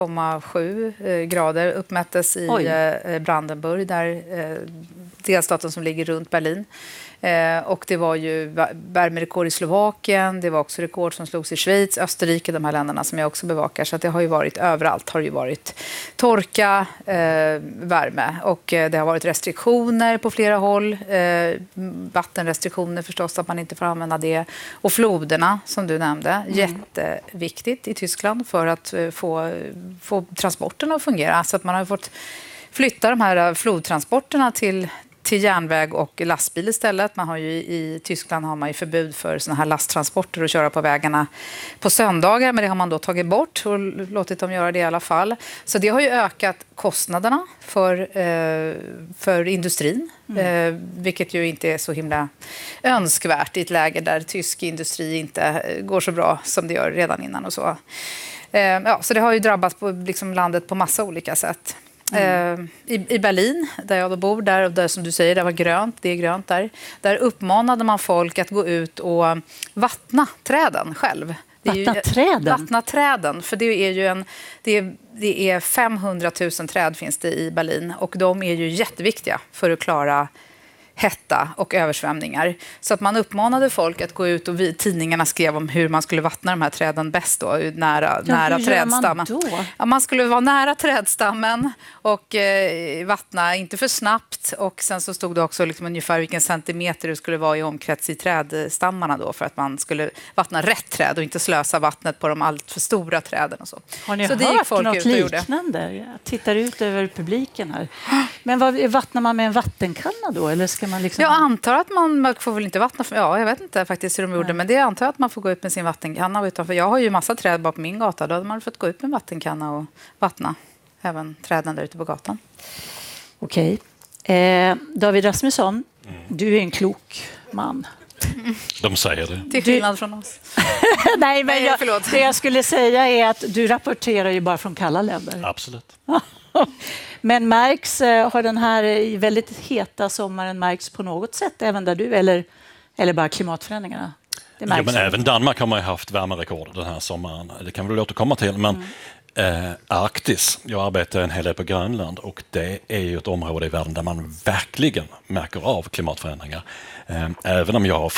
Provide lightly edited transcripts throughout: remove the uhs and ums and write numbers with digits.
0,7 grader uppmättes i Brandenburg, där delstaten som ligger runt Berlin. Och det var ju värmerekord i Slovakien, det var också rekord som slogs i Schweiz, Österrike, de här länderna som jag också bevakar. Så att det har ju varit överallt, har det ju varit torka, värme, och det har varit restriktioner på flera håll. Vattenrestriktioner förstås, att man inte får använda det. Och floderna som du nämnde, jätteviktigt i Tyskland för att få transporterna att fungera. Så att man har fått flytta de här flodtransporterna till järnväg och lastbil istället. Man har ju i Tyskland har man ju förbud för såna här lasttransporter att köra på vägarna på söndagar, men det har man då tagit bort och låtit dem göra det i alla fall. Så det har ju ökat kostnaderna för industrin, vilket ju inte är så himla önskvärt i ett läge där tysk industri inte går så bra som det gör redan innan och så. Så det har ju drabbat på, liksom, landet på massa olika sätt. I Berlin, där jag då bor, där som du säger, det var grönt, det är grönt där. Där uppmanade man folk att gå ut och vattna träden själv. Vattna träden, för det är ju det är 500 000 träd finns det i Berlin, och de är ju jätteviktiga för att klara hetta och översvämningar. Så att man uppmanade folk att gå ut, och tidningarna skrev om hur man skulle vattna de här träden bäst då, nära trädstammen. Man skulle vara nära trädstammen och vattna inte för snabbt, och sen så stod det också liksom ungefär vilken centimeter det skulle vara i omkrets i trädstammarna då, för att man skulle vattna rätt träd och inte slösa vattnet på de allt för stora träden och så. Har ni så hört något liknande? Jag tittar ut över publiken här. Men vattnar man med en vattenkanna då, eller ska man liksom... Jag antar att man får väl inte vattna. Jag vet inte faktiskt hur de gjorde, men det antar att man får gå ut med sin vattenkanna utanför. Jag har ju massa träd bara på min gata. Då hade man fått gå ut med en vattenkanna och vattna även träden där ute på gatan. Okej. David Rasmusson, du är en klok man. De säger det. Till skillnad från oss. Nej, men det jag skulle säga är att du rapporterar ju bara från kalla länder. Absolut. Men märks, har den här väldigt heta sommaren märks på något sätt även där du, eller bara klimatförändringarna? Det märks. Ja, men även Danmark har man ju haft värmerekord den här sommaren. Det kan vi väl återkomma till, men Arktis, jag arbetar en hel del på Grönland, och det är ju ett område i världen där man verkligen märker av klimatförändringar. Även om jag har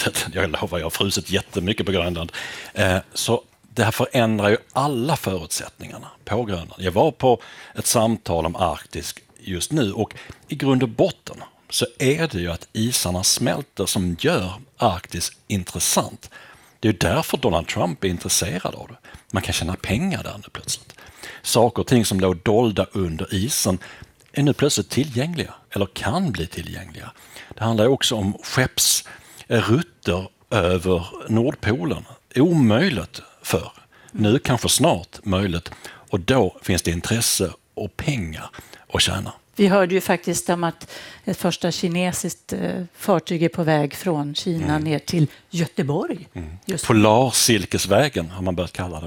frusit jättemycket på Grönland, så det här förändrar ju alla förutsättningarna på Grönland. Jag var på ett samtal om Arktis just nu, och i grund och botten så är det ju att isarna smälter som gör Arktis intressant. Det är ju därför Donald Trump är intresserad av det. Man kan tjäna pengar där nu plötsligt. Saker och ting som låg dolda under isen är nu plötsligt tillgängliga, eller kan bli tillgängliga. Det handlar också om skeppsrutter över Nordpolen. Omöjligt för. Nu kanske snart möjligt, och då finns det intresse och pengar att tjäna. Vi hörde ju faktiskt om att ett första kinesiskt fartyg är på väg från Kina ner till Göteborg. Polarsilkesvägen har man börjat kalla det.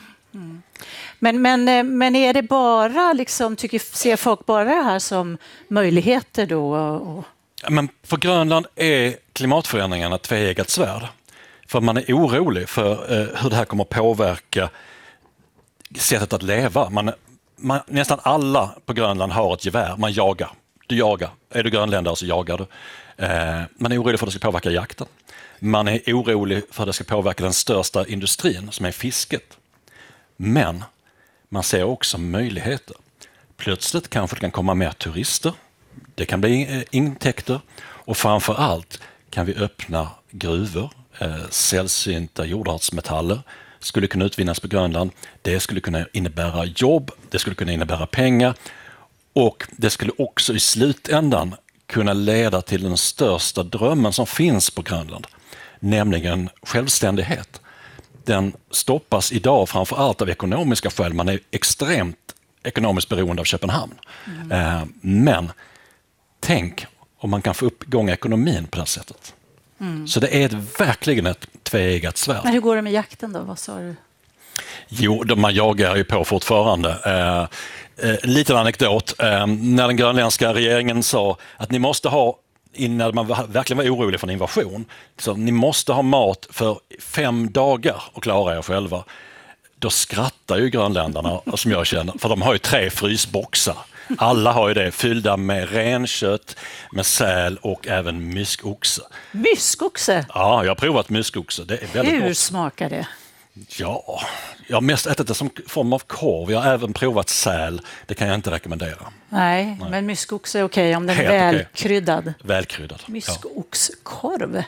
Men är det bara, liksom, ser folk bara det här som möjligheter då? Men för Grönland är klimatförändringarna tveeggat svärd. För man är orolig för hur det här kommer påverka sättet att leva. Nästan alla på Grönland har ett gevär. Man jagar. Du jagar. Är du grönländare så jagar du. Man är orolig för att det ska påverka jakten. Man är orolig för att det ska påverka den största industrin, som är fisket. Men man ser också möjligheter. Plötsligt kanske det kan komma mer turister. Det kan bli intäkter. Och framför allt kan vi öppna gruvor. Sällsynta jordartsmetaller skulle kunna utvinnas på Grönland. Det skulle kunna innebära jobb, det skulle kunna innebära pengar, och det skulle också i slutändan kunna leda till den största drömmen som finns på Grönland, nämligen självständighet. Den stoppas idag framför allt av ekonomiska skäl. Man är extremt ekonomiskt beroende av Köpenhamn. Men tänk om man kan få upp igång ekonomin på det sättet. Så det är verkligen ett tveeggat svärd. Men hur går det med jakten då? Vad sa du? Jo, man jagar ju på fortfarande. En liten anekdot. När den grönländska regeringen sa att ni måste ha, innan man verkligen var orolig för en invasion, så ni måste ha mat för 5 dagar och klara er själva. då skrattar ju grönländarna som jag känner, för de har ju 3 frysboxar. Alla har ju det fyllda med renkött, med säl och även myskoxe. Myskoxe? Ja, jag har provat myskoxe. Det är väldigt Hur gott. smakar det? Ja, jag har mest ätit det som form av korv. Jag har även provat säl. Det kan jag inte rekommendera. Nej. Men myskoxe är okej om den är Helt okej. välkryddad. Välkryddad. Ja. Myskoxkorv.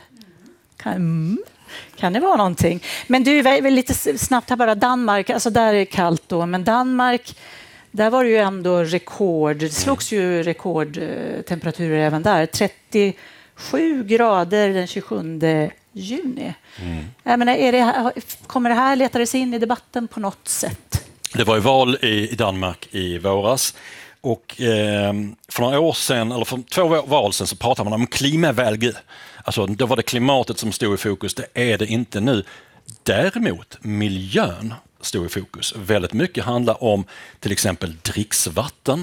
Kan det vara någonting? Men du, lite snabbt här bara. Danmark, alltså där är det kallt då. Men Danmark, där var det ju ändå rekord. Det slogs ju rekordtemperaturer även där. 37 grader den 27 juni. Jag menar, kommer det här letades in i debatten på något sätt? Det var ju val i Danmark i våras. Och för några år sedan, eller för 2 val sedan, så pratade man om klimatvälge. Alltså, då var det klimatet som stod i fokus. Det är det inte nu. Däremot miljön stod i fokus. Väldigt mycket handlar om till exempel dricksvatten.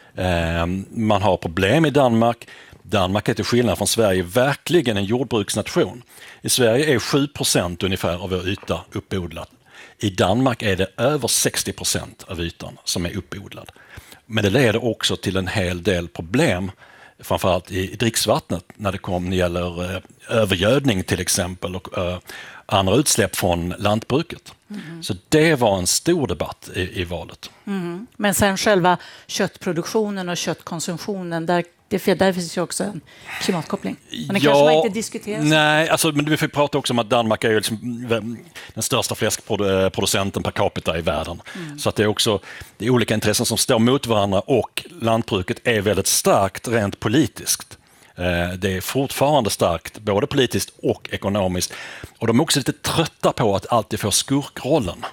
Man har problem i Danmark. Danmark är till skillnad från Sverige verkligen en jordbruksnation. I Sverige är 7% ungefär av vår yta uppodlad. I Danmark är det över 60% av ytan som är uppodlad. Men det leder också till en hel del problem, framförallt i dricksvattnet när det gäller övergödning till exempel och andra utsläpp från lantbruket. Så det var en stor debatt i valet. Men sen själva köttproduktionen och köttkonsumtionen, där finns ju också en klimatkoppling. Men det kanske man inte diskuterar. Nej, alltså, men vi får prata också om att Danmark är ju liksom den största fläskproducenten per capita i världen. Så att det är olika intressen som står mot varandra, och lantbruket är väldigt starkt rent politiskt. Det är fortfarande starkt, både politiskt och ekonomiskt. Och de är också lite trötta på att alltid få skurkrollen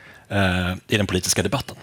i den politiska debatten.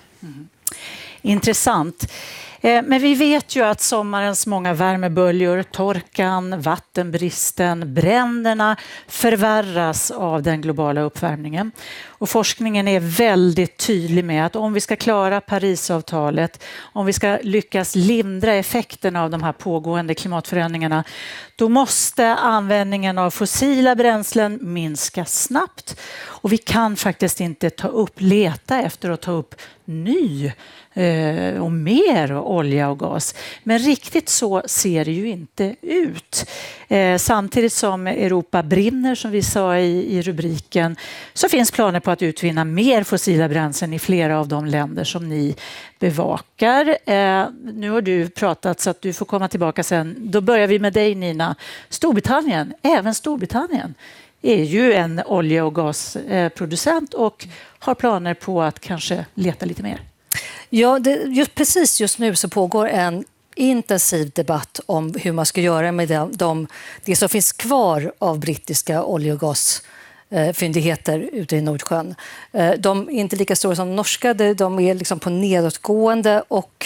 Intressant. Men vi vet ju att sommarens många värmeböljor, torkan, vattenbristen, bränderna förvärras av den globala uppvärmningen. Och forskningen är väldigt tydlig med att om vi ska klara Parisavtalet, om vi ska lyckas lindra effekterna av de här pågående klimatförändringarna, då måste användningen av fossila bränslen minska snabbt. Och vi kan faktiskt inte leta efter att ta upp ny och mer olja och gas. Men riktigt så ser det ju inte ut. Samtidigt som Europa brinner, som vi sa i rubriken, så finns planer på att utvinna mer fossila bränslen i flera av de länder som ni bevakar. Nu har du pratat så att du får komma tillbaka sen. Då börjar vi med dig, Nina. Storbritannien, även Storbritannien, är ju en olje- och gasproducent och har planer på att kanske leta lite mer. Ja, just nu så pågår en intensiv debatt om hur man ska göra med det som finns kvar av brittiska olje- och gasfyndigheter ute i Nordsjön. De är inte lika stora som norska, de är liksom på nedåtgående, och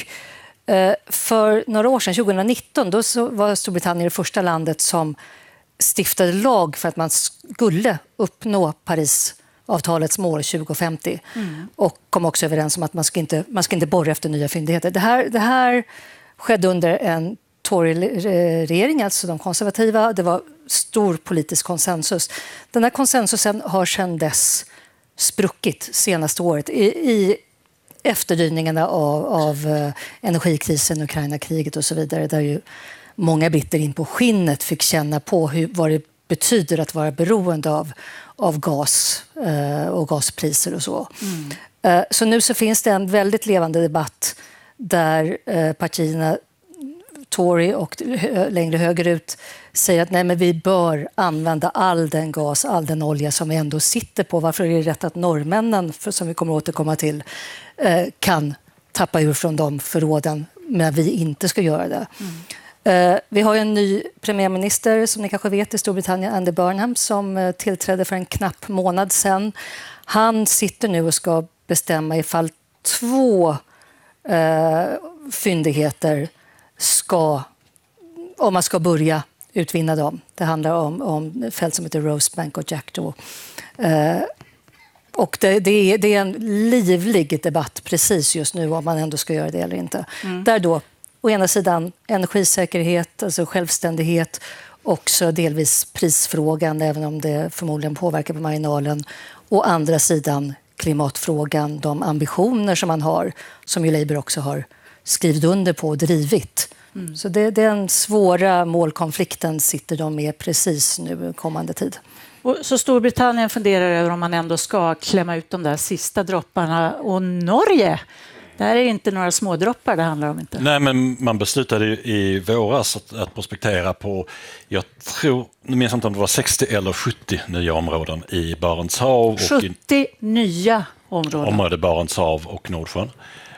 för några år sedan, 2019, då var Storbritannien det första landet som stiftade lag för att man skulle uppnå Parisavtalets mål 2050 och kom också överens om att man ska inte borra efter nya fyndigheter. Det här skedde under en Tory-regering, alltså de konservativa. Det var stor politisk konsensus. Den här konsensusen har sedan dess spruckit senaste året i efterdyningarna av energikrisen, Ukraina-kriget och så vidare, där ju många britter in på skinnet fick känna på vad det betyder att vara beroende av gas och gaspriser och så. Så nu så finns det en väldigt levande debatt där partierna Tory och längre högerut säger att nej, men vi bör använda all den gas, all den olja som vi ändå sitter på. Varför är det rätt att norrmännen, som vi kommer att återkomma till, kan tappa ur från de förråden, men vi inte ska göra det. Vi har ju en ny premiärminister, som ni kanske vet, i Storbritannien, Andy Burnham, som tillträdde för en knapp månad sedan. Han sitter nu och ska bestämma ifall 2 fyndigheter om man ska börja utvinna dem. Det handlar om fält som heter Rosebank och Jackdaw. Och det är en livlig debatt precis just nu om man ändå ska göra det eller inte. Där då å ena sidan energisäkerhet, alltså självständighet, också delvis prisfrågan, även om det förmodligen påverkar på marginalen. Å andra sidan klimatfrågan, de ambitioner som man har, som ju Labour också har skrivit under på och drivit. Så den svåra målkonflikten sitter de med precis nu kommande tid. Och så Storbritannien funderar över om man ändå ska klämma ut de där sista dropparna. Och Norge, där är inte några smådroppar det handlar om inte. Nej, men man beslutade i våras att prospektera på, jag tror, nu minns jag inte om det var 60 eller 70 nya områden i Barents hav. 70 nya områden. Område Barents hav och Nordsjön.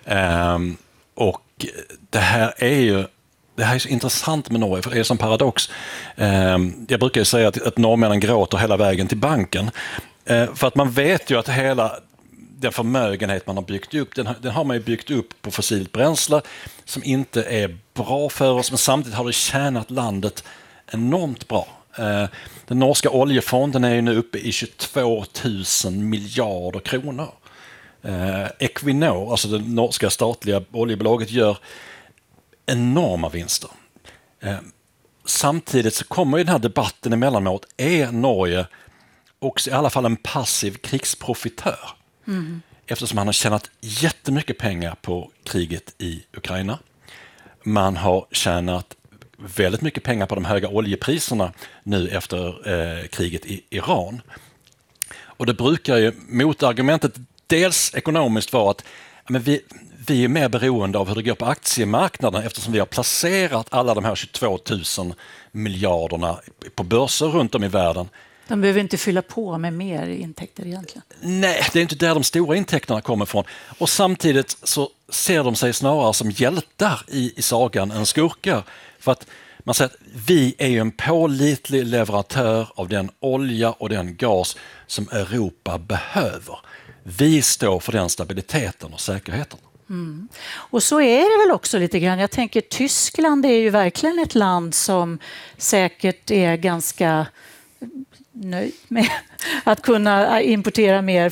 Och det här är så intressant med Norge, för det är som paradox. Jag brukar ju säga att norrmännen gråter hela vägen till banken. För att man vet ju att hela den förmögenhet man har byggt upp, den har man ju byggt upp på fossilt bränsle som inte är bra för oss, men samtidigt har det tjänat landet enormt bra. Den norska oljefonden är ju nu uppe i 22 000 miljarder kronor. Equinor, alltså det norska statliga oljebolaget, gör enorma vinster. Samtidigt så kommer ju den här debatten emellanåt, är Norge också i alla fall en passiv krigsprofitör? Eftersom man har tjänat jättemycket pengar på kriget i Ukraina. Man har tjänat väldigt mycket pengar på de höga oljepriserna nu efter kriget i Iran. Och det brukar ju motargumentet dels ekonomiskt vara att men vi är mer beroende av hur det går på aktiemarknaden eftersom vi har placerat alla de här 22 000 miljarderna på börser runt om i världen. De behöver inte fylla på med mer intäkter egentligen. Nej, det är inte där de stora intäkterna kommer ifrån. Och samtidigt så ser de sig snarare som hjältar i sagan än skurkar. För att man säger att vi är ju en pålitlig leverantör av den olja och den gas som Europa behöver. Vi står för den stabiliteten och säkerheten. Och så är det väl också lite grann. Jag tänker Tyskland är ju verkligen ett land som säkert är ganska nöjd med att kunna importera mer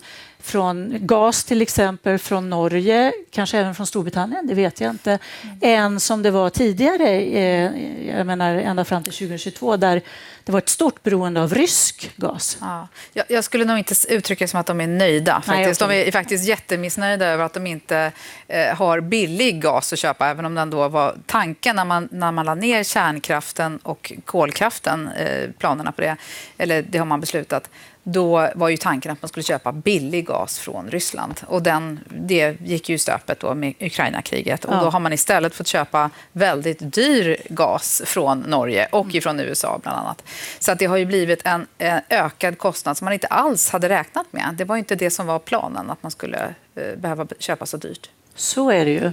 från gas till exempel från Norge, kanske även från Storbritannien, det vet jag inte, än som det var tidigare, jag menar ända fram till 2022 där det var ett stort beroende av rysk gas. Ja. Jag skulle nog inte uttrycka det som att de är nöjda. Faktiskt. De är faktiskt jättemissnöjda över att de inte har billig gas att köpa, även om den då var tanken när man la ner kärnkraften och kolkraften, planerna på det, eller det har man beslutat. Då var ju tanken att man skulle köpa billig gas från Ryssland. Och det gick ju i stöpet då med Ukraina-kriget. Och då har man istället fått köpa väldigt dyr gas från Norge och från USA bland annat. Så att det har ju blivit en ökad kostnad som man inte alls hade räknat med. Det var inte det som var planen, att man skulle behöva köpa så dyrt. Så är det ju.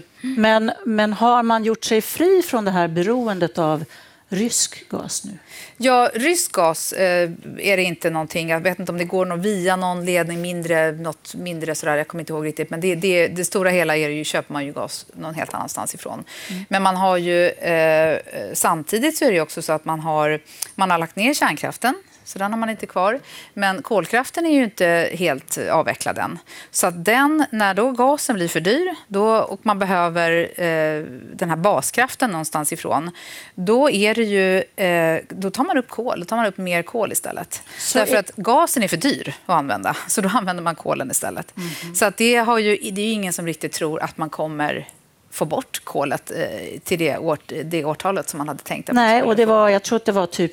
Men har man gjort sig fri från det här beroendet av rysk gas nu? Ja, rysk gas är det inte någonting. Jag vet inte om det går via någon ledning något mindre sådär, jag kommer inte ihåg riktigt. Men det stora hela är ju, köper man ju gas någon helt annanstans ifrån. Men man har ju, samtidigt så är det ju också så att man har lagt ner kärnkraften. Så den har man inte kvar. Men kolkraften är ju inte helt avvecklad än. Så att när då gasen blir för dyr och man behöver den här baskraften någonstans ifrån, då är det ju, då tar man upp kol. Då tar man upp mer kol istället. Därför att gasen är för dyr att använda. Så då använder man kolen istället. Så att det är ju ingen som riktigt tror att man kommer få bort kolet till det årtalet som man hade tänkt. Nej, och jag tror att det var typ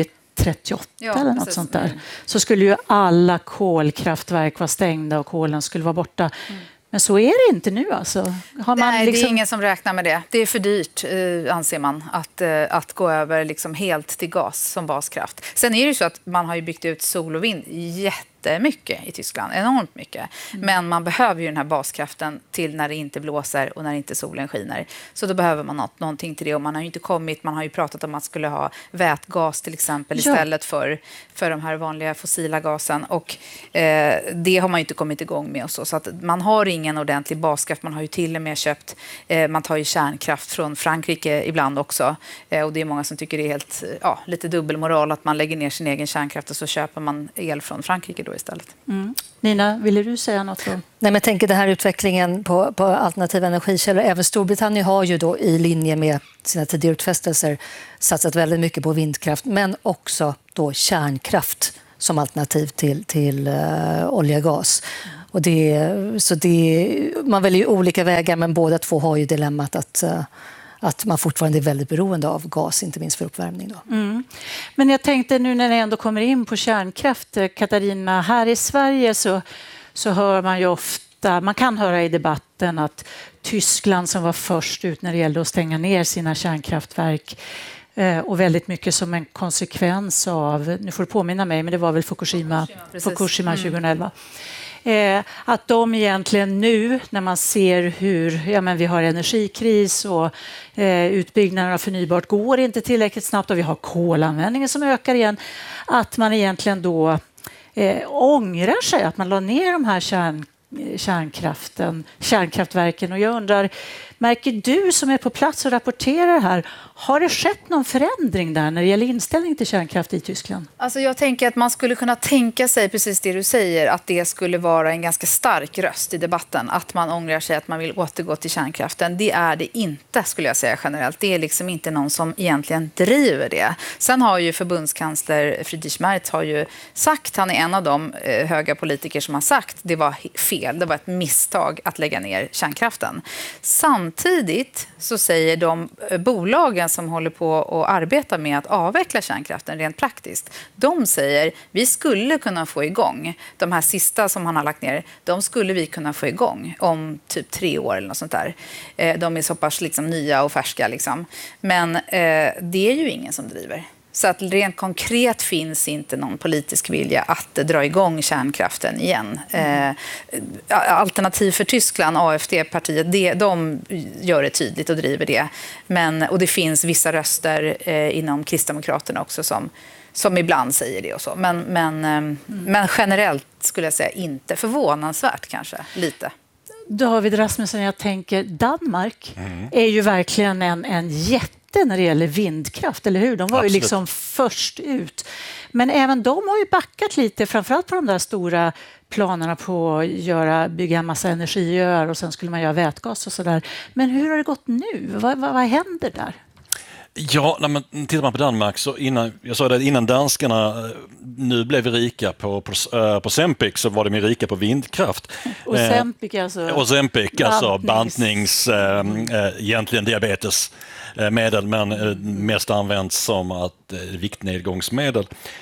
2038 eller något sånt där. Så skulle ju alla kolkraftverk vara stängda och kolen skulle vara borta. Men så är det inte nu alltså. Nej, det är ingen som räknar med det. Det är för dyrt, anser man, att gå över liksom helt till gas som baskraft. Sen är det ju så att man har ju byggt ut sol och vind jättemycket i Tyskland, enormt mycket. Men man behöver ju den här baskraften till när det inte blåser och när inte solen skiner. Så då behöver man någonting till det. Och man har ju inte man har ju pratat om att man skulle ha vätgas till exempel istället för de här vanliga fossila gasen. Och det har man ju inte kommit igång med. Och så att man har ingen ordentlig baskraft. Man har ju till och med köpt, man tar ju kärnkraft från Frankrike ibland också. Och det är många som tycker det är helt, lite dubbelmoral att man lägger ner sin egen kärnkraft och så köper man el från Frankrike då istället. Nina, ville du säga något då? Nej, men jag tänker den här utvecklingen på alternativa energikällor. Även Storbritannien har ju då i linje med sina tidigare utfästelser satsat väldigt mycket på vindkraft, men också då kärnkraft som alternativ till olja och gas. Och man väljer ju olika vägar, men båda två har ju dilemmat att man fortfarande är väldigt beroende av gas, inte minst för uppvärmning. Då. Men jag tänkte nu när ni ändå kommer in på kärnkraft, Katarina, här i Sverige så hör man ju ofta, man kan höra i debatten att Tyskland som var först ut när det gällde att stänga ner sina kärnkraftverk och väldigt mycket som en konsekvens av, nu får du påminna mig, men det var väl Fukushima 2011. Att de egentligen nu, när man ser hur vi har energikris och utbyggnaden av förnybart går inte tillräckligt snabbt och vi har kolanvändningen som ökar igen, att man egentligen då ångrar sig att man la ner de här kärnkraftverken. Och jag undrar, märker du som är på plats och rapporterar här, har det skett någon förändring där när det gäller inställning till kärnkraft i Tyskland? Alltså jag tänker att man skulle kunna tänka sig precis det du säger, att det skulle vara en ganska stark röst i debatten, att man ångrar sig, att man vill återgå till kärnkraften. Det är det inte, skulle jag säga generellt. Det är liksom inte någon som egentligen driver det. Sen har ju förbundskansler Friedrich Merz har ju sagt, han är en av de höga politiker som har sagt det var fel, det var ett misstag att lägga ner kärnkraften. Samtidigt så säger de bolagen som håller på att arbeta med att avveckla kärnkraften rent praktiskt, de säger vi skulle kunna få igång de här sista som han har lagt ner, de skulle vi kunna få igång om typ 3 år eller något sånt där. De är så pass liksom nya och färska liksom. Men det är ju ingen som driver. Så att rent konkret finns inte någon politisk vilja att dra igång kärnkraften igen. Alternativ för Tyskland, AfD-partiet, de gör det tydligt och driver det. Och det finns vissa röster inom Kristdemokraterna också som ibland säger det och så. Men generellt skulle jag säga inte, förvånansvärt kanske, lite. David Rasmussen, jag tänker Danmark är ju verkligen en jätte när det gäller vindkraft, eller hur? De var ju liksom först ut. Men även de har ju backat lite, framförallt på de där stora planerna på att bygga en massa energiöar och sen skulle man göra vätgas och sådär. Men hur har det gått nu? Vad händer där? Ja, när man tittar man på Danmark så innan danskarna nu blev rika på Ozempic så var de rika på vindkraft. Ozempic alltså bantnings, egentligen diabetesmedel, men mest används som viktnedgångsmedel.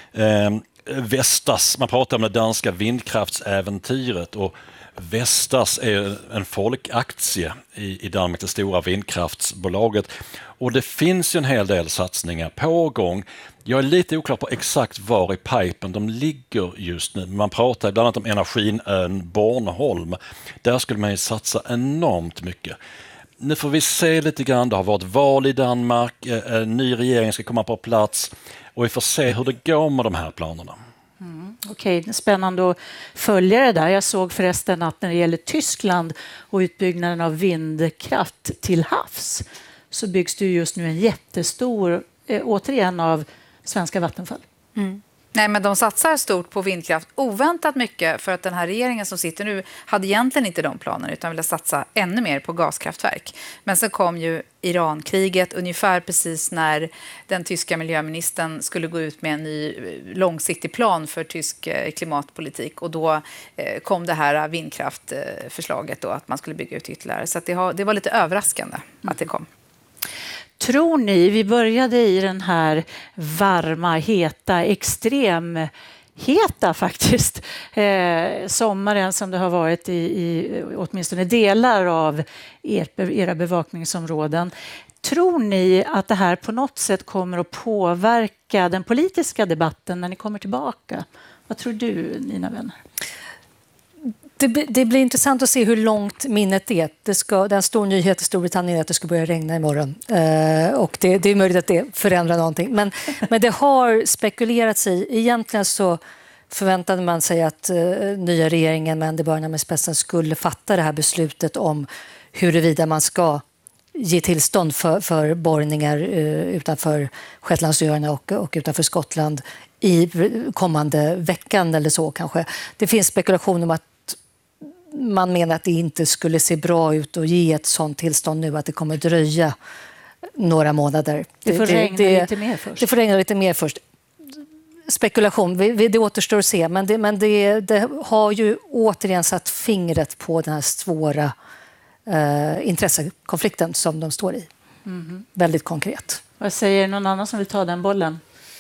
Vestas, man pratar om det danska vindkraftsäventyret, och Vestas är en folkaktie i Danmark, det stora vindkraftsbolaget. Och det finns ju en hel del satsningar på gång. Jag är lite oklar på exakt var i pipen de ligger just nu. Man pratar bland annat om energiön Bornholm. Där skulle man ju satsa enormt mycket. Nu får vi se lite grann, det har varit val i Danmark, en ny regering ska komma på plats och vi får se hur det går med de här planerna. Okej, spännande att följa det där. Jag såg förresten att när det gäller Tyskland och utbyggnaden av vindkraft till havs så byggs det just nu en jättestor, återigen av svenska Vattenfall. Nej, men de satsar stort på vindkraft, oväntat mycket, för att den här regeringen som sitter nu hade egentligen inte de planerna utan ville satsa ännu mer på gaskraftverk. Men sen kom ju Irankriget ungefär precis när den tyska miljöministern skulle gå ut med en ny långsiktig plan för tysk klimatpolitik, och då kom det här vindkraftförslaget då, att man skulle bygga ut ytterligare. Så att det var lite överraskande att det kom. Tror ni, vi började i den här varma, heta, extremheta faktiskt, sommaren som det har varit i åtminstone delar av era bevakningsområden. Tror ni att det här på något sätt kommer att påverka den politiska debatten när ni kommer tillbaka? Vad tror du, Nina Wenner? Det blir intressant att se hur långt minnet är. Det är en stor nyhet i Storbritannien att det ska börja regna imorgon. Och det är möjligt att det förändrar någonting. Men det har spekulerats i. Egentligen så förväntade man sig att nya regeringen med Andy Burnham i spetsen skulle fatta det här beslutet om huruvida man ska ge tillstånd för borrningar utanför Shetlandsöarna och utanför Skottland i kommande veckan eller så kanske. Det finns spekulation om att man menar att det inte skulle se bra ut att ge ett sånt tillstånd nu, att det kommer dröja några månader. Det får regna lite mer först. Det får regna lite mer först. spekulation. Det återstår att se. Men det har ju återigen satt fingret på den här svåra intressekonflikten som de står i. Väldigt konkret. Vad säger någon annan som vill ta den bollen?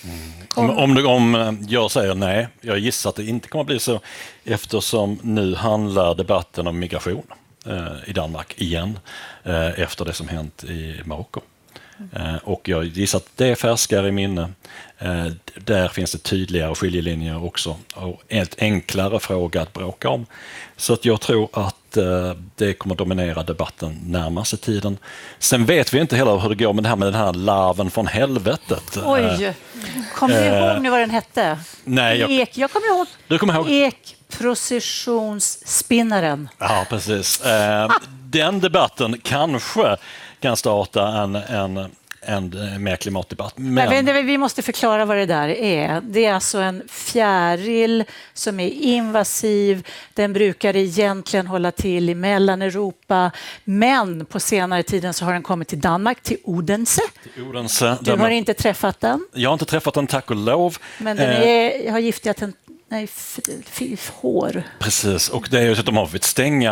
Om jag säger nej, jag gissar att det inte kommer att bli så, eftersom nu handlar debatten om migration i Danmark igen efter det som hänt i Marocko. Och jag gissar att det är färskare i minne. Där finns det tydligare skiljelinjer också och en enklare fråga att bråka om. Så att jag tror att det kommer att dominera debatten närmaste tiden. Sen vet vi inte heller hur det går med den här larven från helvetet. Oj, kommer du ihåg nu vad den hette? Nej, jag kommer ihåg. Du kommer ihåg? Ekprocessionsspinnaren. Ja, precis. Den debatten kanske kan starta en mer klimatdebatt. Men vi måste förklara vad det där är. Det är alltså en fjäril som är invasiv. Den brukar egentligen hålla till i Mellaneuropa. Men på senare tiden så har den kommit till Danmark, till Odense. Du har inte träffat den? Jag har inte träffat den, tack och lov. Men den har giftiga hår. Precis, och det är ju så att de har fått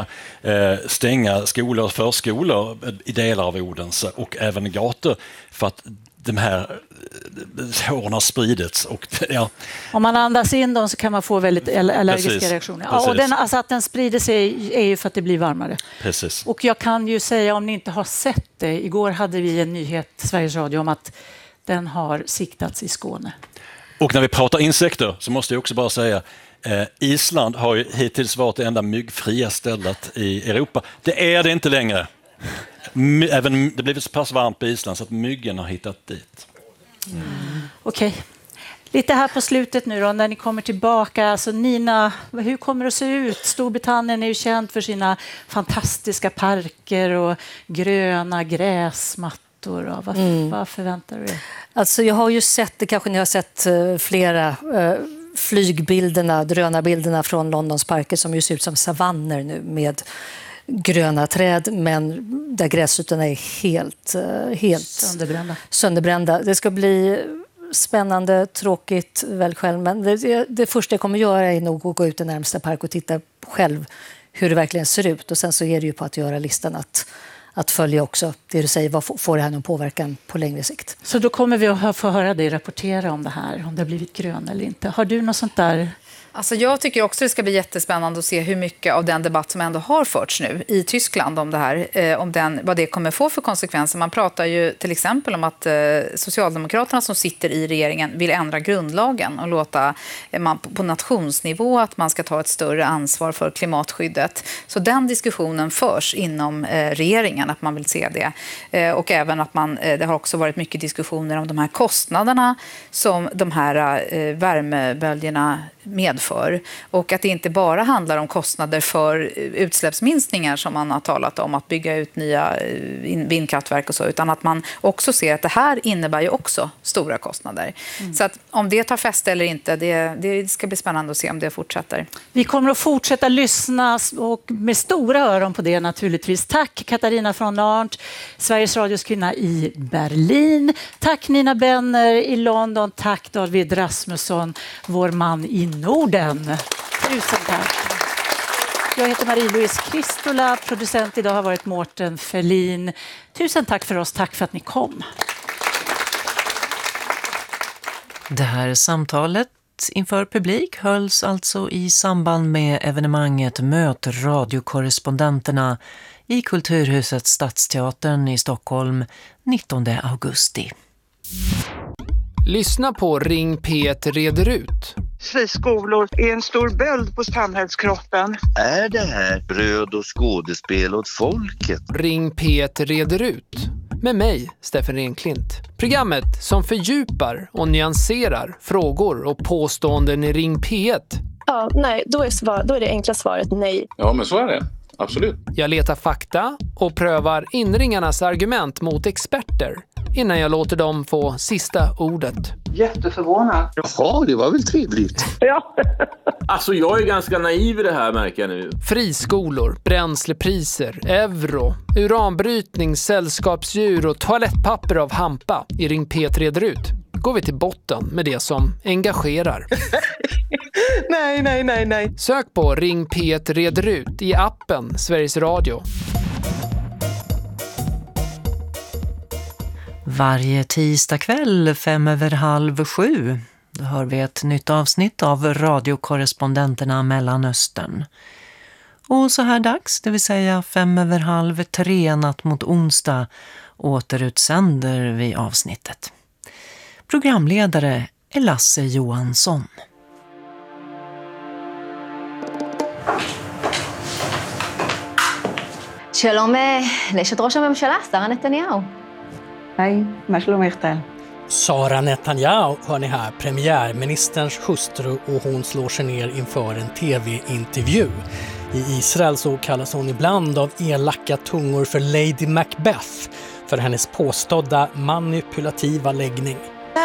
stänga skolor och förskolor i delar av Odense och även gator för att de här håren har spridits. Och, ja. Om man andas in dem så kan man få väldigt allergiska reaktioner. Ja, och att den sprider sig är ju för att det blir varmare. Precis. Och jag kan ju säga, om ni inte har sett det, igår hade vi en nyhet i Sveriges Radio om att den har siktats i Skåne. Och när vi pratar insekter så måste jag också bara säga Island har ju hittills varit det enda myggfria stället i Europa. Det är det inte längre. Även det blev så pass varmt på Island så att myggen har hittat dit. Okej. Lite här på slutet nu då, när ni kommer tillbaka. Alltså Nina, hur kommer det att se ut? Storbritannien är ju känt för sina fantastiska parker och gröna gräsmattor. Vad förväntar du dig? Alltså jag har ju sett, det kanske ni har sett flera flygbilderna, drönarbilderna från Londons parker som ju ser ut som savanner nu med gröna träd men där gräsytorna är helt sönderbrända. Det ska bli spännande, tråkigt väl själv, men det första jag kommer göra är nog att gå ut i närmsta park och titta själv hur det verkligen ser ut, och sen så är det ju på att göra listan att följa också det du säger, vad får det här någon påverkan på längre sikt. Så då kommer vi att få höra dig rapportera om det här, om det har blivit grön eller inte. Har du något sånt där? Alltså jag tycker också det ska bli jättespännande att se hur mycket av den debatt som ändå har förts nu i Tyskland om det här, vad det kommer få för konsekvenser. Man pratar ju till exempel om att Socialdemokraterna som sitter i regeringen vill ändra grundlagen och låta man på nationsnivå att man ska ta ett större ansvar för klimatskyddet. Så den diskussionen förs inom regeringen, att man vill se det. Och även att det har också varit mycket diskussioner om de här kostnaderna som de här värmeböljorna medför, och att det inte bara handlar om kostnader för utsläppsminskningar som man har talat om, att bygga ut nya vindkraftverk och så, utan att man också ser att det här innebär ju också stora kostnader. Så att om det tar fäste eller inte, det ska bli spännande att se om det fortsätter. Vi kommer att fortsätta lyssna och med stora öron på det naturligtvis. Tack Katarina von Arndt, Sveriges Radios kvinna i Berlin. Tack Nina Benner i London. Tack David Rasmusson, vår man i Norden. Tusen tack. Jag heter Marie-Louise Kristola. Producent idag har varit Mårten Ferlin. Tusen tack för oss. Tack för att ni kom. Det här samtalet inför publik hölls alltså i samband med evenemanget Möt radiokorrespondenterna i Kulturhuset Stadsteatern i Stockholm 19 augusti. Lyssna på Ring P1 reder ut. Friskolor är en stor böld på samhällskroppen. Är det här bröd och skådespel åt folket? Ring P1 reder ut. Med mig, Steffen Renklint. Programmet som fördjupar och nyanserar frågor och påståenden i Ring P1. Ja, nej, då är det enkla svaret nej. Ja, men så är det. Absolut. Jag letar fakta och prövar inringarnas argument mot experter innan jag låter dem få sista ordet. Jätteförvånad. Jaha, det var väl trevligt. Ja. Alltså jag är ganska naiv i det här, märker jag nu. Friskolor, bränslepriser, euro, uranbrytning, sällskapsdjur och toalettpapper av hampa i Ring P1 reder ut. går vi till botten med det som engagerar. Nej. Sök på Ring P1 reder ut i appen Sveriges Radio. Varje tisdag kväll 6:05, då hör vi ett nytt avsnitt av radiokorrespondenterna Mellanöstern. Och så här dags, det vill säga 2:05 natt mot onsdag, återutsänder vi avsnittet. Programledare är Lasse Johansson. שלום לאשת ראש הממשלה, שרה נתניהו. Hej, מה שלומך טל? Sara Netanyahu hör ni här, premiärministerns hustru, och hon slår sig ner inför en tv-intervju. I Israel så kallas hon ibland av elaka tungor för Lady Macbeth för hennes påstådda manipulativa läggning.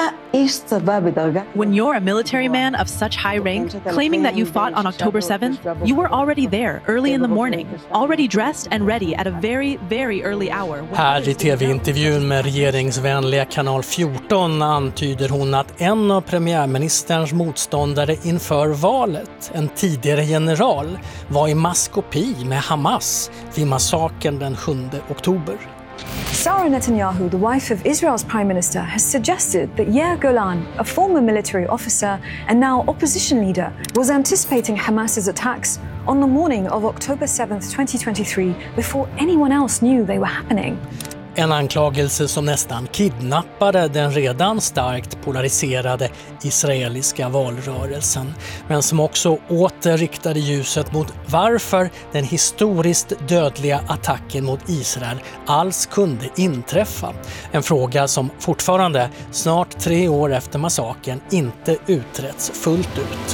When you're a military man of such high rank, claiming that you fought on October 7th, you were already there early in the morning, already dressed and ready at a very, very early hour. Här i tv-intervjun med regeringsvänliga kanal 14 antyder hon att en av premiärministerns motståndare inför valet, en tidigare general, var i maskopi med Hamas vid massakern den 7 oktober. Sara Netanyahu, the wife of Israel's prime minister, has suggested that Yair Golan, a former military officer and now opposition leader, was anticipating Hamas's attacks on the morning of October 7th, 2023, before anyone else knew they were happening. En anklagelse som nästan kidnappade den redan starkt polariserade israeliska valrörelsen, men som också åter riktade ljuset mot varför den historiskt dödliga attacken mot Israel alls kunde inträffa. En fråga som fortfarande, snart 3 år efter massakern, inte utretts fullt ut.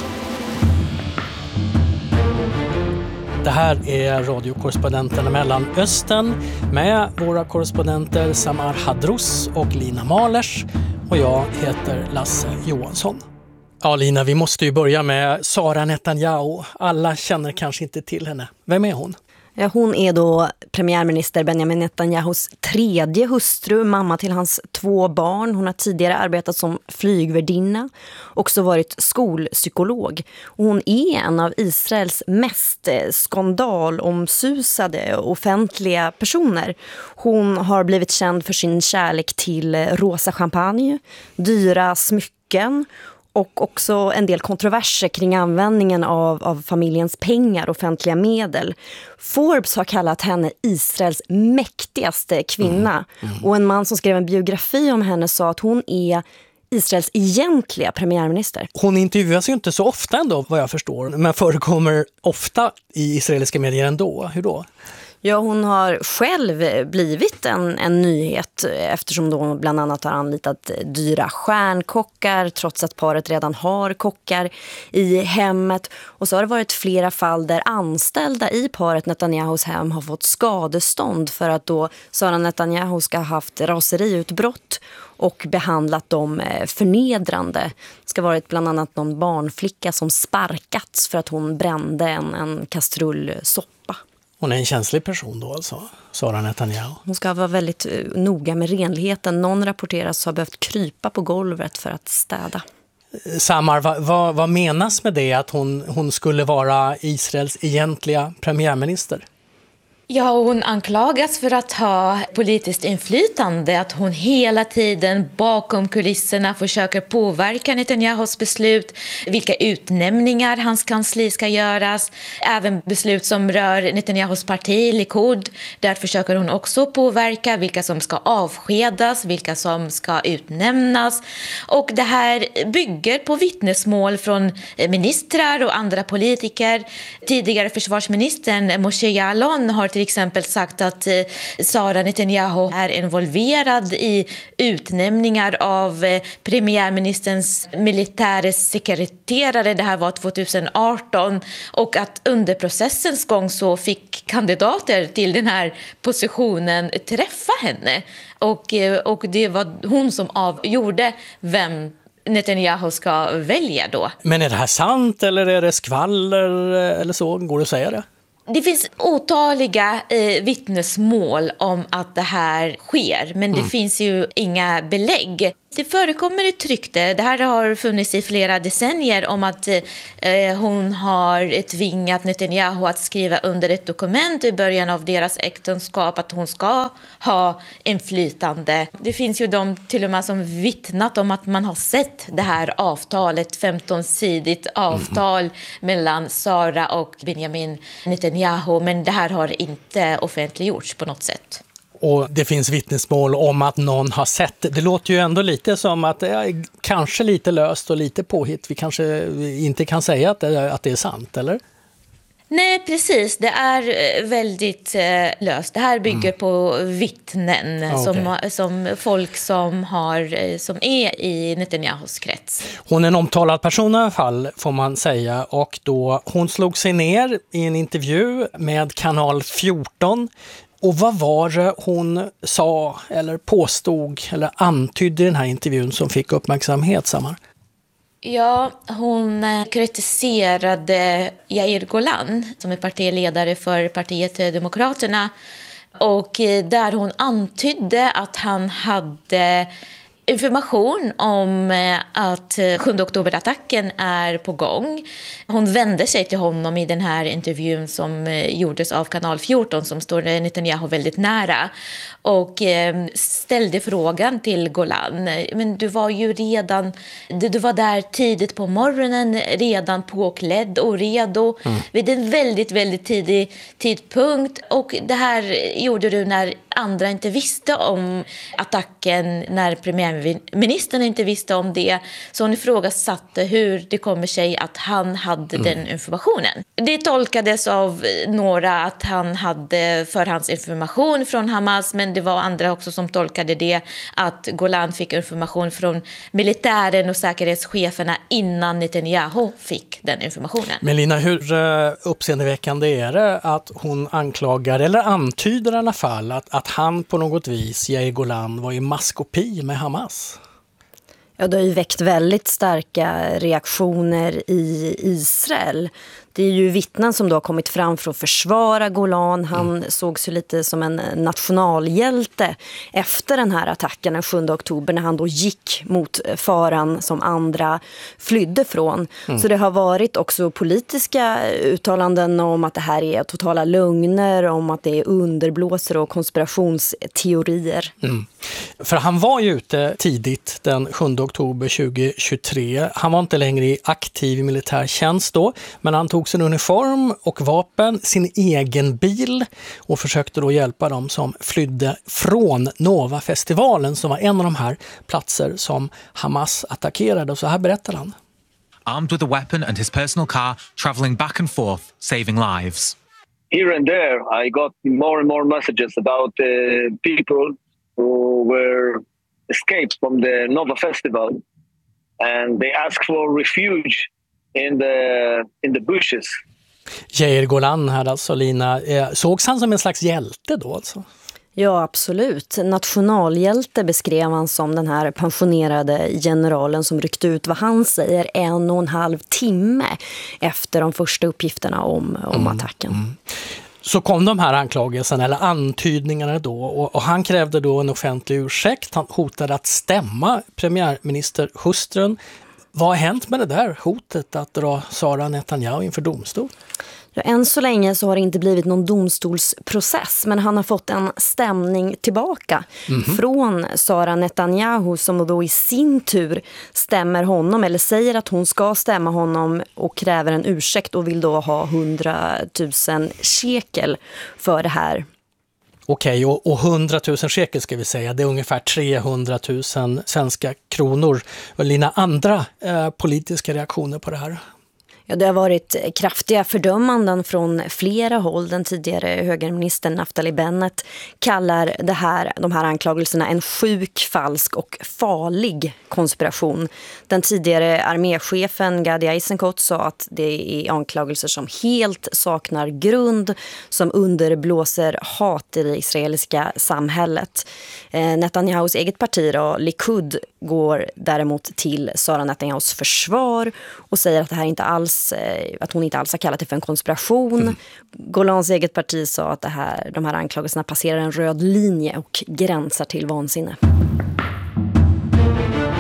Det här är radiokorrespondenterna Mellanöstern med våra korrespondenter Samar Hadrous och Lina Malers, och jag heter Lasse Johansson. Ja, Lina, vi måste ju börja med Sara Netanyahu. Alla känner kanske inte till henne. Vem är hon? Ja, hon är då premiärminister Benjamin Netanyahus 3:e hustru, mamma till hans 2 barn. Hon har tidigare arbetat som flygvärdinna, också varit skolpsykolog. Och hon är en av Israels mest skandalomsusade offentliga personer. Hon har blivit känd för sin kärlek till rosa champagne, dyra smycken och också en del kontroverser kring användningen av familjens pengar, offentliga medel. Forbes har kallat henne Israels mäktigaste kvinna. Och en man som skrev en biografi om henne sa att hon är Israels egentliga premiärminister. Hon intervjuas ju inte så ofta ändå, vad jag förstår, men förekommer ofta i israeliska medier ändå. Hur då? Ja, hon har själv blivit en nyhet eftersom hon bland annat har anlitat dyra stjärnkockar trots att paret redan har kockar i hemmet. Och så har det varit flera fall där anställda i paret Netanyahus hem har fått skadestånd för att då Sara Netanyahu ska ha haft raseriutbrott och behandlat dem förnedrande. Det ska ha varit bland annat någon barnflicka som sparkats för att hon brände en kastrullsoppa. Hon är en känslig person då alltså, Sara Netanyahu. Hon ska vara väldigt noga med renligheten. Någon rapporteras ha behövt krypa på golvet för att städa. Samar, vad menas med det att hon skulle vara Israels egentliga premiärminister? Ja, hon anklagas för att ha politiskt inflytande, att hon hela tiden bakom kulisserna försöker påverka Netanyahus beslut, vilka utnämningar hans kansli ska göras, även beslut som rör Netanyahus parti, Likud. Där försöker hon också påverka vilka som ska avskedas, vilka som ska utnämnas. Och det här bygger på vittnesmål från ministrar och andra politiker. Tidigare försvarsministern Moshe Ya'alon har till exempel sagt att Sara Netanyahu är involverad i utnämningar av premiärministerns militära sekreterare. Det här var 2018, och att under processens gång så fick kandidater till den här positionen träffa henne. Och det var hon som avgjorde vem Netanyahu ska välja då. Men är det här sant eller är det skvaller eller så? Går det att säga det? Det finns otaliga vittnesmål om att det här sker, men det finns ju inga belägg. Det förekommer ett rykte, det här har funnits i flera decennier, om att hon har tvingat Netanyahu att skriva under ett dokument i början av deras äktenskap att hon ska ha inflytande. Det finns ju de till och med som vittnat om att man har sett det här avtalet, 15-sidigt avtal mellan Sara och Benjamin Netanyahu, men det här har inte offentliggjorts på något sätt. Och det finns vittnesmål om att någon har sett det. Det låter ju ändå lite som att det är kanske lite löst och lite påhitt. Vi kanske inte kan säga att det är sant, eller? Nej, precis. Det är väldigt löst. Det här bygger på vittnen, som folk som är i Netanyahus krets. Hon är en omtalad person i alla fall, får man säga. Och då hon slog sig ner i en intervju med Kanal 14. Och vad var det hon sa eller påstod eller antydde i den här intervjun som fick uppmärksamhet, Samar? Ja, hon kritiserade Yair Golan som är partiledare för partiet Demokraterna. Och där hon antydde att han hade information om att 7 oktoberattacken är på gång. Hon vände sig till honom i den här intervjun som gjordes av Kanal 14 som står Netanyahu väldigt nära och ställde frågan till Golan. Men du var ju redan, du var där tidigt på morgonen, redan påklädd och redo vid en väldigt, väldigt tidig tidpunkt, och det här gjorde du när andra inte visste om attacken, när premiärministern inte visste om det. Så hon ifrågasatte hur det kommer sig att han hade den informationen. Det tolkades av några att han hade förhandsinformation från Hamas, men det var andra också som tolkade det att Golan fick information från militären och säkerhetscheferna innan Netanyahu fick den informationen. Melina, hur uppseendeväckande är det att hon anklagar, eller antyder i alla fall, att han på något vis, Yair Golan, var i maskopi med Hamas? Ja, det har ju väckt väldigt starka reaktioner i Israel. Det är ju vittnen som då har kommit fram för att försvara Golan. Han sågs ju lite som en nationalhjälte efter den här attacken den 7 oktober när han då gick mot faran som andra flydde från. Så det har varit också politiska uttalanden om att det här är totala lögner, om att det är underblåsare och konspirationsteorier. För han var ju ute tidigt den 7 oktober 2023. Han var inte längre i aktiv militär tjänst då, men han tog sin uniform och vapen, sin egen bil och försökte då hjälpa dem som flydde från Nova-festivalen som var en av de här platser som Hamas attackerade. Och så här berättar han. Armed with a weapon and his personal car, traveling back and forth, saving lives. Here and there, I got more and more messages about people who were escaped from the Nova Festival, and they asked for refuge in the bushes. Yair Golan här alltså, Lina. Sågs han som en slags hjälte då alltså? Ja, absolut. Nationalhjälte beskrev han som den här pensionerade generalen som ryckte ut, vad han säger, 1,5 timme efter de första uppgifterna om attacken. Så kom de här anklagelserna eller antydningarna då, och han krävde då en offentlig ursäkt. Han hotade att stämma premiärministerhustrun. Vad har hänt med det där hotet att dra Sara Netanyahu inför domstol? Ja, än så länge så har det inte blivit någon domstolsprocess, men han har fått en stämning tillbaka från Sara Netanyahu som då i sin tur stämmer honom eller säger att hon ska stämma honom och kräver en ursäkt och vill då ha 100 000 shekel för det här. Okej, och 100 000 shekel ska vi säga, det är ungefär 300 000 svenska kronor. Och Lina, andra politiska reaktioner på det här? Ja, det har varit kraftiga fördömanden från flera håll. Den tidigare högerministern Naftali Bennett kallar de här anklagelserna en sjuk, falsk och farlig konspiration. Den tidigare arméchefen Gadi Eisenkot sa att det är anklagelser som helt saknar grund, som underblåser hat i det israeliska samhället. Netanyahus eget parti då, Likud, går däremot till Sara Netanyahus försvar och säger att det här inte alls, att hon inte alls har kallat det för en konspiration. Golans eget parti sa att de här anklagelserna passerar en röd linje och gränsar till vansinne.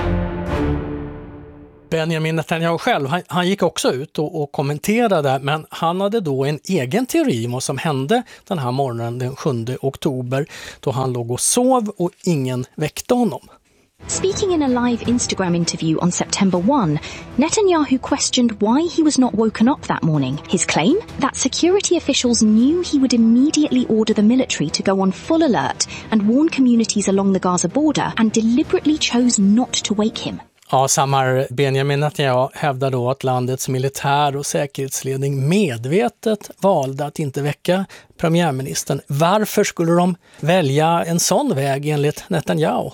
Benjamin Netanyahu själv, han gick också ut och kommenterade, men han hade då en egen teori om vad som hände den här morgonen den 7 oktober då han låg och sov och ingen väckte honom. Speaking in a live Instagram interview on September 1, Netanyahu questioned why he was not woken up that morning. His claim that security officials knew he would immediately order the military to go on full alert and warn communities along the Gaza border and deliberately chose not to wake him. Ja, Samar, Benjamin Netanyahu hävdar då att landets militär- och säkerhetsledning medvetet valde att inte väcka premiärministern. Varför skulle de välja en sån väg enligt Netanyahu?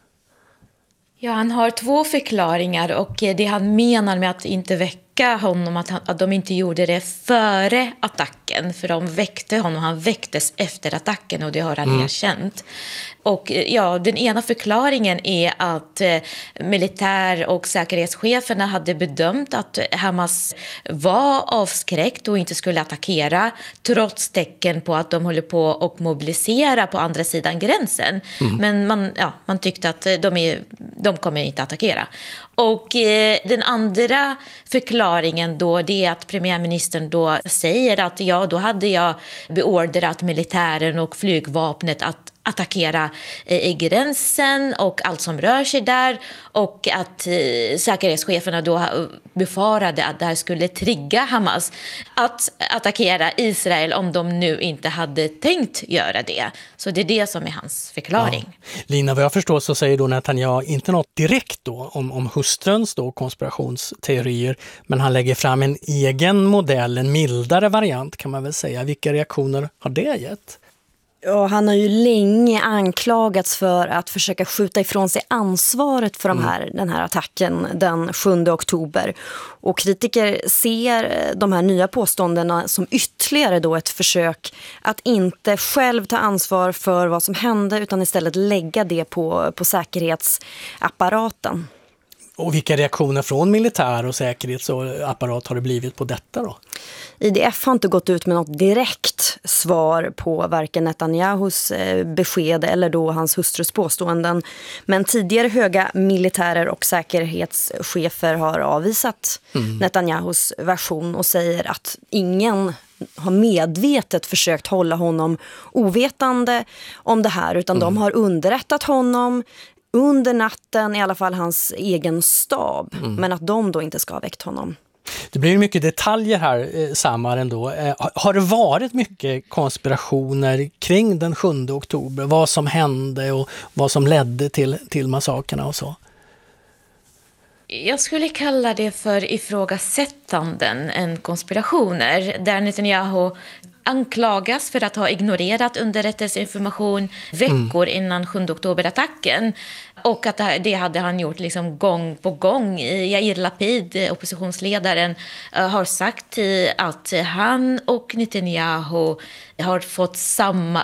Ja, han har 2 förklaringar och det han menar med att inte väcka honom, att de inte gjorde det före attacken, för de väckte honom, han väcktes efter attacken och det har han erkänt. Och ja, den ena förklaringen är att militär- och säkerhetscheferna hade bedömt att Hamas var avskräckt och inte skulle attackera, trots tecken på att de håller på att mobilisera på andra sidan gränsen. Men man tyckte att de kommer inte attackera. Och den andra förklaringen då, det är att premiärministern då säger att då hade jag beordrat militären och flygvapnet att attackera i gränsen och allt som rör sig där, och att säkerhetscheferna då befarade att det här skulle trigga Hamas att attackera Israel om de nu inte hade tänkt göra det. Så det är det som är hans förklaring. Ja. Lina, vad jag förstår så säger då Netanyahu inte något direkt då om hustruns då konspirationsteorier, men han lägger fram en egen modell, en mildare variant kan man väl säga. Vilka reaktioner har det gett? Ja, han har ju länge anklagats för att försöka skjuta ifrån sig ansvaret för den här attacken den 7 oktober. Och kritiker ser de här nya påståendena som ytterligare då ett försök att inte själv ta ansvar för vad som hände, utan istället lägga det på säkerhetsapparaten. Och vilka reaktioner från militär- och säkerhetsapparat har det blivit på detta då? IDF har inte gått ut med något direkt svar på varken Netanyahus besked eller då hans hustrus påståenden. Men tidigare höga militärer och säkerhetschefer har avvisat Netanyahus version och säger att ingen har medvetet försökt hålla honom ovetande om det här, utan de har underrättat honom under natten, i alla fall hans egen stab, men att de då inte ska ha väckt honom. Det blir mycket detaljer här, Samar, ändå. Har det varit mycket konspirationer kring den 7 oktober? Vad som hände och vad som ledde till massakerna och så? Jag skulle kalla det för ifrågasättanden än konspirationer, där Netanyahu anklagas för att ha ignorerat underrättelseinformation veckor innan 7 oktober-attacken. Och att det hade han gjort liksom gång på gång. Yair Lapid, oppositionsledaren, har sagt att han och Netanyahu har fått samma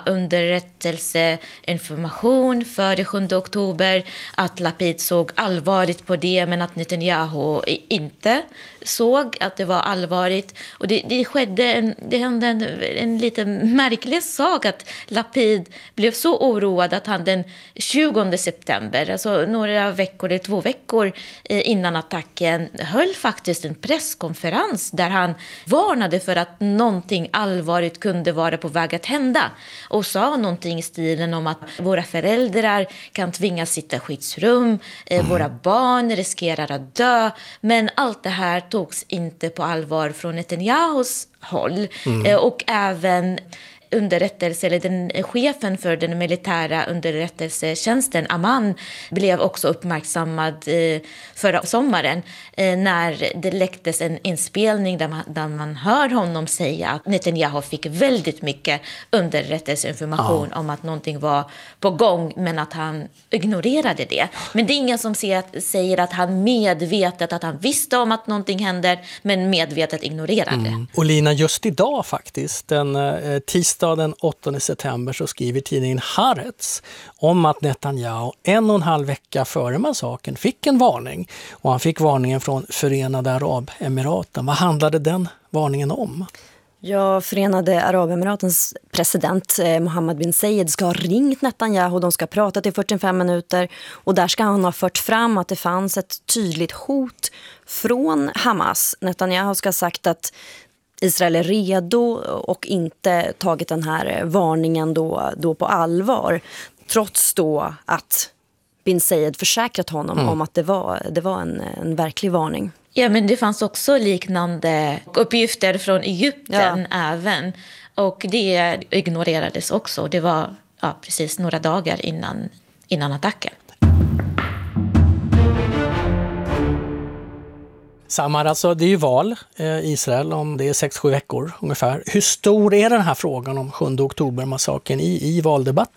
underrättelseinformation för det 7 oktober. Att Lapid såg allvarligt på det, men att Netanyahu inte såg att det var allvarligt. Och det hände en lite märklig sak att Lapid blev så oroad att han den 20 september, alltså några veckor eller 2 veckor innan attacken, höll faktiskt en presskonferens där han varnade för att någonting allvarligt kunde vara på väg att hända, och sa någonting i stilen om att våra föräldrar kan tvingas sitta i skyddsrum, våra barn riskerar att dö, men allt det här togs inte på allvar från Netanyahus håll. Och även chefen för den militära underrättelsetjänsten, Aman, blev också uppmärksammad förra sommaren när det läcktes en inspelning där man hör honom säga att Netanyahu fick väldigt mycket underrättelseinformation om att någonting var på gång, men att han ignorerade det. Men det är ingen som säger att han medvetet, att han visste om att någonting händer, men medvetet ignorerade. Och Lina, just idag faktiskt, den tisdag den 8 september, så skriver tidningen Haaretz om att Netanyahu 1,5 vecka före massakern fick en varning. Och han fick varningen från Förenade Arabemiraten. Vad handlade den varningen om? Ja, Förenade Arabemiratens president Mohammed bin Zayed ska ha ringt Netanyahu. De ska ha pratat i 45 minuter och där ska han ha fört fram att det fanns ett tydligt hot från Hamas. Netanyahu ska ha sagt att Israel är redo och inte tagit den här varningen då på allvar. Trots då att bin Zayed försäkrat honom om att det var en verklig varning. Ja, men det fanns också liknande uppgifter från Egypten även. Och det ignorerades också. Det var precis några dagar innan attacken. Samar, alltså det är ju val i Israel om det är 6-7 veckor ungefär. Hur stor är den här frågan om 7 oktober-massakern i valdebatt?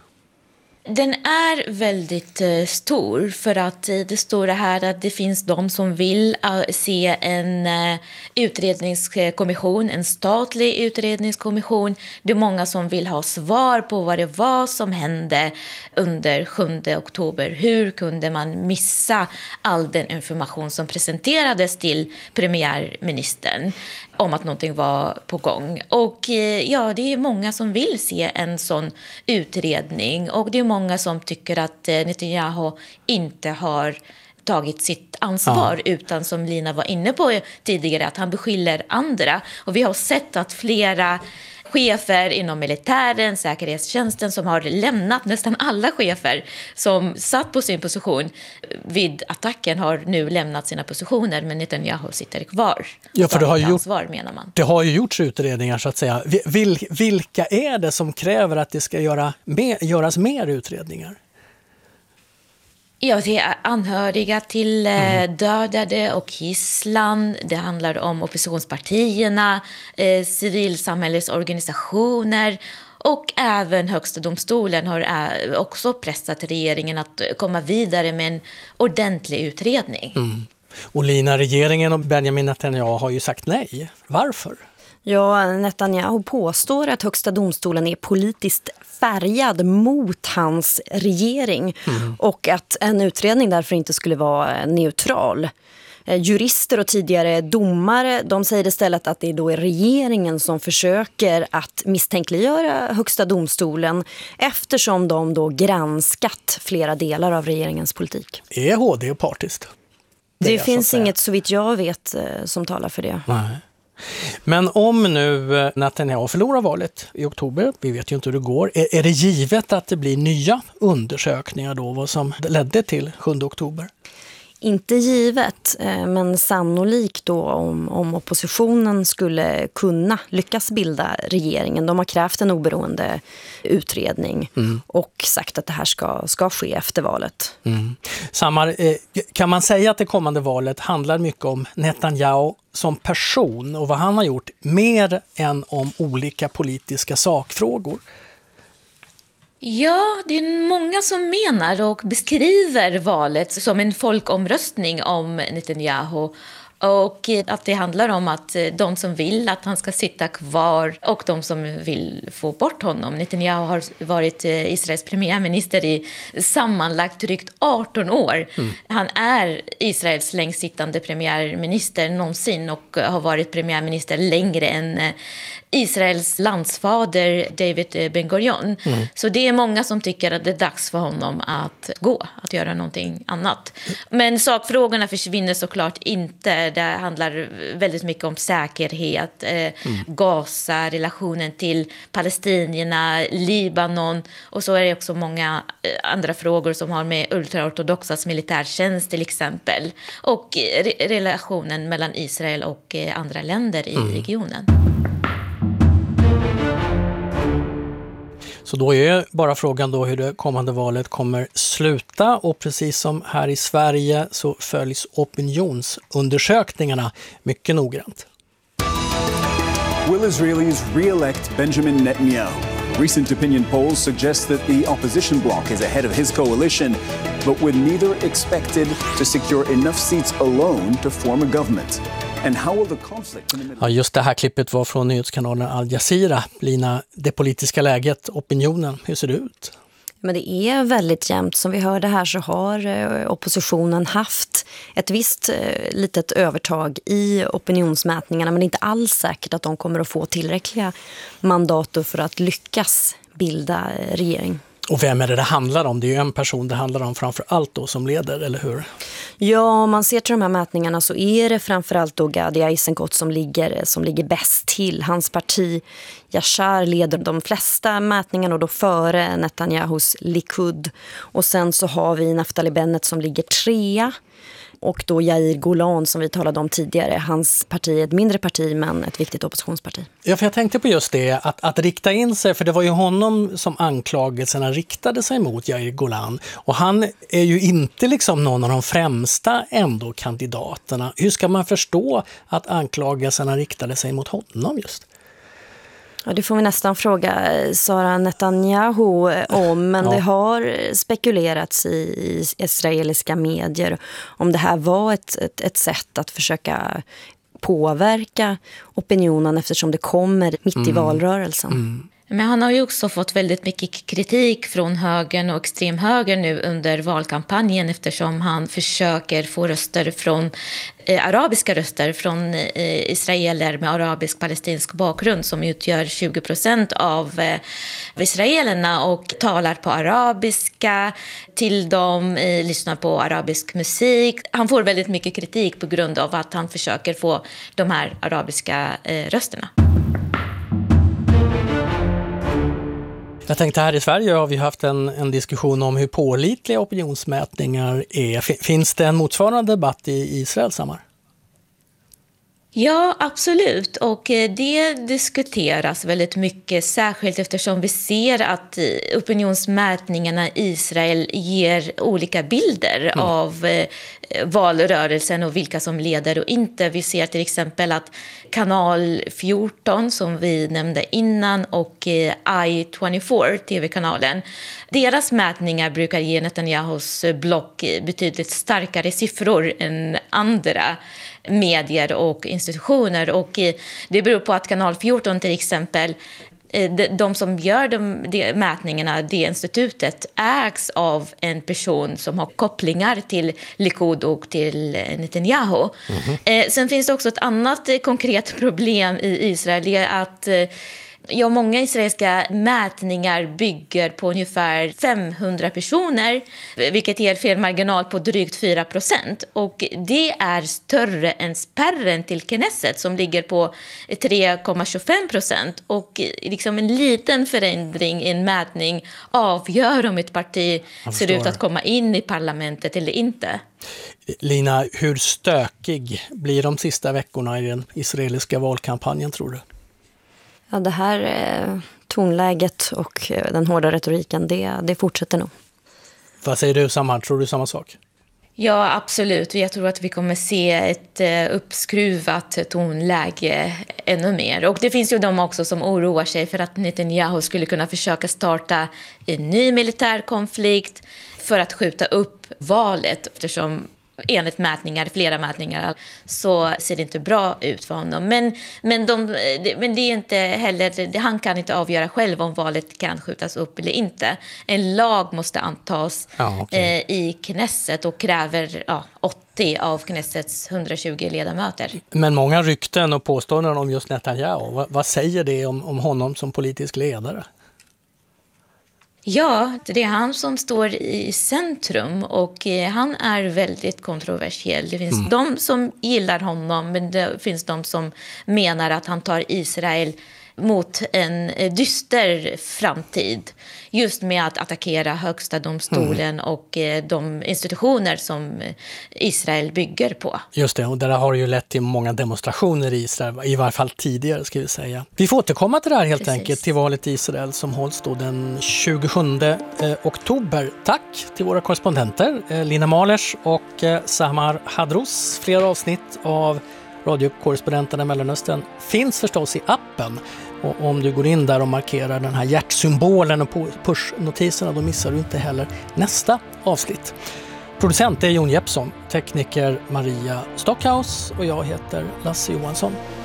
Den är väldigt stor för att det står det här att det finns de som vill se en utredningskommission, en statlig utredningskommission. Det är många som vill ha svar på vad det var som hände under 7 oktober. Hur kunde man missa all den information som presenterades till premiärministern om att någonting var på gång? Och ja, det är många som vill se en sån utredning och det är många som tycker att Netanyahu inte har tagit sitt ansvar utan som Lina var inne på tidigare att han beskyller andra. Och vi har sett att flera chefer inom militären, säkerhetstjänsten som har lämnat, nästan alla chefer som satt på sin position vid attacken har nu lämnat sina positioner men Netanyahu sitter kvar. Ja, för ansvar, menar man. Det har ju gjorts utredningar så att säga. Vilka är det som kräver att det ska göras mer utredningar? Ja, det är anhöriga till dödade och gisslan. Det handlar om oppositionspartierna, civilsamhällets organisationer och även Högsta domstolen har också pressat regeringen att komma vidare med en ordentlig utredning. Och Lina, regeringen och Benjamin Netanyahu har ju sagt nej. Varför? Ja, Netanyahu påstår att Högsta domstolen är politiskt färgad mot hans regering och att en utredning därför inte skulle vara neutral. Jurister och tidigare domare, de säger istället att det då är regeringen som försöker att misstänkliggöra Högsta domstolen eftersom de då granskat flera delar av regeringens politik. Är HD partiskt? Det finns inget så vitt jag vet som talar för det. Nej. Men om nu Netanyahu förlorar valet i oktober, vi vet ju inte hur det går, är det givet att det blir nya undersökningar då, vad som ledde till 7 oktober? Inte givet, men sannolikt då om oppositionen skulle kunna lyckas bilda regeringen. De har krävt en oberoende utredning och sagt att det här ska ske efter valet. Samar, kan man säga att det kommande valet handlar mycket om Netanyahu som person och vad han har gjort mer än om olika politiska sakfrågor? Ja, det är många som menar och beskriver valet som en folkomröstning om Netanyahu. Och att det handlar om att de som vill att han ska sitta kvar och de som vill få bort honom. Netanyahu har varit Israels premiärminister i sammanlagt drygt 18 år. Han är Israels längst sittande premiärminister någonsin och har varit premiärminister längre än Israels landsfader David Ben Gurion. Så det är många som tycker att det är dags för honom att gå, att göra någonting annat. Men sakfrågorna försvinner såklart inte. Det handlar väldigt mycket om säkerhet, Gaza, relationen till palestinierna, Libanon och så är det också många andra frågor som har med ultraortodoxas militärtjänst till exempel och relationen mellan Israel och andra länder i regionen. Så då är bara frågan då hur det kommande valet kommer sluta och precis som här i Sverige så följs opinionsundersökningarna mycket noggrant. Will Israelis re-elect Benjamin Netanyahu? Recent opinion polls suggest that the opposition bloc is ahead of his coalition, but with neither expected to secure enough seats alone to form a government. And how will the conflict in the middle... Ja, just det här klippet var från nyhetskanalen Al Jazeera. Lina, det politiska läget, opinionen, hur ser det ut? Men det är väldigt jämnt. Som vi hörde här så har oppositionen haft ett visst litet övertag i opinionsmätningarna, men det är inte alls säkert att de kommer att få tillräckliga mandat för att lyckas bilda regering. Och vem är det handlar om? Det är ju en person det handlar om framför allt då som leder, eller hur? Ja, om man ser till de här mätningarna så är det framförallt då Gadi Eisenkot som ligger bäst till. Hans parti Yashar leder de flesta mätningarna och då före Netanyahus Likud. Och sen så har vi Naftali Bennett som ligger 3. Och då Yair Golan som vi talade om tidigare. Hans parti är ett mindre parti men ett viktigt oppositionsparti. Ja, för jag tänkte på just det, att rikta in sig, för det var ju honom som anklagelserna riktade sig mot, Yair Golan. Och han är ju inte liksom någon av de främsta ändå kandidaterna. Hur ska man förstå att anklagelserna riktade sig mot honom just? Ja, det får vi nästan fråga Sara Netanyahu om, men det har spekulerats i israeliska medier om det här var ett sätt att försöka påverka opinionen eftersom det kommer mitt i valrörelsen. Men han har ju också fått väldigt mycket kritik från högern och extremhögern nu under valkampanjen eftersom han försöker få arabiska röster från israeler med arabisk-palestinsk bakgrund som utgör 20% av israelerna och talar på arabiska till dem, lyssnar på arabisk musik. Han får väldigt mycket kritik på grund av att han försöker få de här arabiska rösterna. Jag tänkte här i Sverige har vi haft en diskussion om hur pålitliga opinionsmätningar är. Finns det en motsvarande debatt i Israel, Samar? Ja, absolut. Och det diskuteras väldigt mycket, särskilt eftersom vi ser att opinionsmätningarna i Israel ger olika bilder av valrörelsen och vilka som leder och inte. Vi ser till exempel att kanal 14 som vi nämnde innan och I24, tv-kanalen, deras mätningar brukar ge Netanyahus block betydligt starkare siffror än andra medier och institutioner. Och det beror på att kanal 14 till exempel, de som gör de mätningarna, det institutet, ägs av en person som har kopplingar till Likud och till Netanyahu. Sen finns det också ett annat konkret problem i Israel, det är att många israeliska mätningar bygger på ungefär 500 personer, vilket ger felmarginal på drygt 4%. Och det är större än spärren till Knesset som ligger på 3,25%. Och liksom en liten förändring i en mätning avgör om ett parti ser ut att komma in i parlamentet eller inte. Lina, hur stökig blir de sista veckorna i den israeliska valkampanjen, tror du? Ja, det här tonläget och den hårda retoriken, det fortsätter nog. Vad säger du, Samar? Tror du samma sak? Ja, absolut. Jag tror att vi kommer se ett uppskruvat tonläge ännu mer. Och det finns ju de också som oroar sig för att Netanyahu skulle kunna försöka starta en ny militärkonflikt för att skjuta upp valet, eftersom enligt flera mätningar, så ser det inte bra ut för honom. Men det är inte heller, han kan inte avgöra själv om valet kan skjutas upp eller inte. En lag måste antas i Knesset och kräver 80 av Knessets 120 ledamöter. Men många rykten och påståenden om just Netanyahu, vad säger det om honom som politisk ledare? Ja, det är han som står i centrum och han är väldigt kontroversiell. Det finns de som gillar honom, men det finns de som menar att han tar Israel mot en dyster framtid just med att attackera högsta domstolen och de institutioner som Israel bygger på. Just det, och det har ju lett till många demonstrationer i Israel, i varje fall tidigare ska vi säga. Vi får återkomma till det här helt enkelt, till valet i Israel som hålls då den 27 oktober. Tack till våra korrespondenter Lina Malers och Samar Hadros. Flera avsnitt av radiokorrespondenterna i Mellanöstern finns förstås i appen. Och om du går in där och markerar den här hjärtsymbolen och pushnotiserna, då missar du inte heller nästa avsnitt. Producent är Jon Jeppsson, tekniker Maria Stockhaus och jag heter Lasse Johansson.